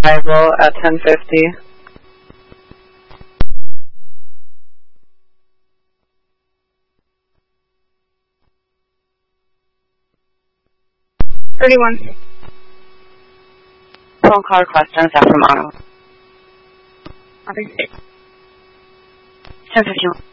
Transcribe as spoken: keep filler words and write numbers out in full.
arrival at ten fifty. thirty-one. Phone call request on Sacramento. Copy. ten fifty-one.